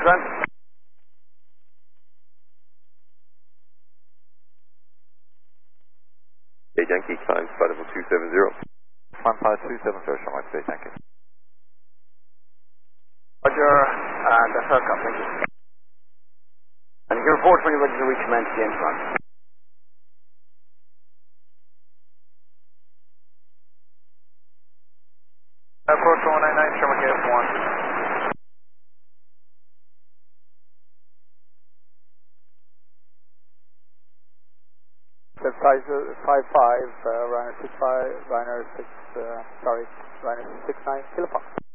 Trent. Okay, Yankee, climb flight level 270. Climb flight 270, shall I say, thank you. Roger, and that's our cup, thank you. And you can report when you're ready to recommence the end front. Approach 199, Sherman KF1. Size 55, runner 65, runner 69 kilofox.